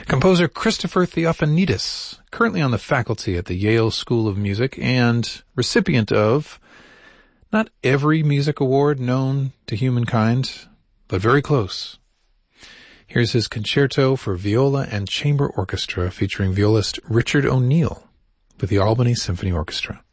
Composer Christopher Theophanidis, currently on the faculty at the Yale School of Music and recipient of not every music award known to humankind, but very close. Here's his concerto for viola and chamber orchestra featuring violist Richard O'Neill with the Albany Symphony Orchestra.